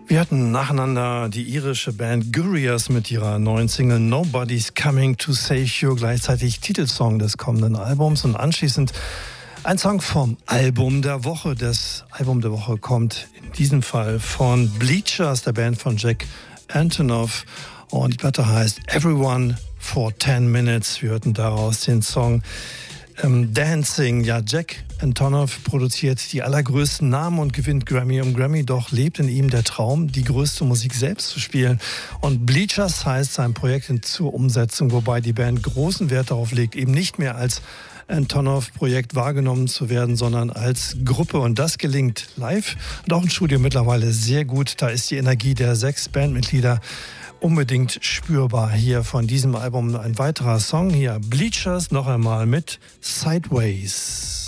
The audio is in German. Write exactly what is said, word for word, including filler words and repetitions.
Wir hatten nacheinander die irische Band Gurias mit ihrer neuen Single Nobody's Coming to Save You, gleichzeitig Titelsong des kommenden Albums, und anschließend ein Song vom Album der Woche. Das Album der Woche kommt in diesem Fall von Bleachers, der Band von Jack Antonoff, und die Platte heißt Everyone for ten minutes. Wir hörten daraus den Song ähm, Dancing. Ja, Jack Antonoff produziert die allergrößten Namen und gewinnt Grammy um Grammy, doch lebt in ihm der Traum, die größte Musik selbst zu spielen. Und Bleachers heißt sein Projekt zur Umsetzung, wobei die Band großen Wert darauf legt, eben nicht mehr als Antonoff-Projekt wahrgenommen zu werden, sondern als Gruppe. Und das gelingt live und auch im Studio mittlerweile sehr gut. Da ist die Energie der sechs Bandmitglieder unbedingt spürbar. Hier von diesem Album ein weiterer Song. Hier Bleachers noch einmal mit Sideways.